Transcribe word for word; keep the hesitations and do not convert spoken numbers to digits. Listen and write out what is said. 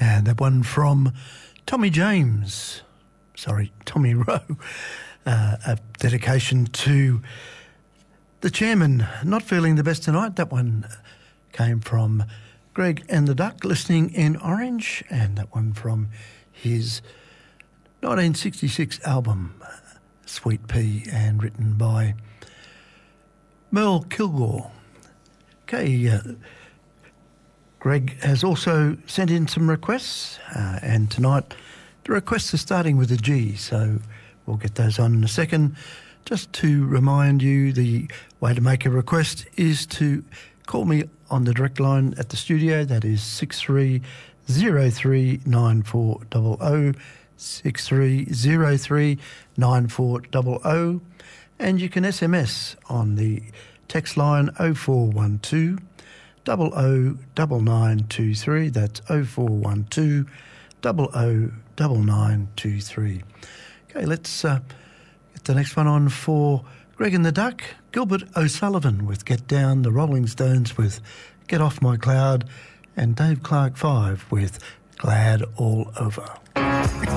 And that one from Tommy James, sorry, Tommy Rowe, uh, a dedication to the chairman not feeling the best tonight. That one came from Greg and the Duck, listening in Orange, and that one from his nineteen sixty-six album, Sweet Pea, and written by Merle Kilgore. Okay, uh, Greg has also sent in some requests, uh, and tonight the requests are starting with a G, so we'll get those on in a second. Just to remind you, the way to make a request is to call me on the direct line at the studio. That is six three zero three nine four zero zero, six three zero three nine four zero zero, and you can S M S on the text line oh four one two, zero zero nine nine two three. That's oh four one two, zero zero nine nine two three. Okay, let's uh, get the next one on for Greg and the Duck. Gilbert O'Sullivan with Get Down, the Rolling Stones with Get Off My Cloud, and Dave Clark Five with Glad All Over.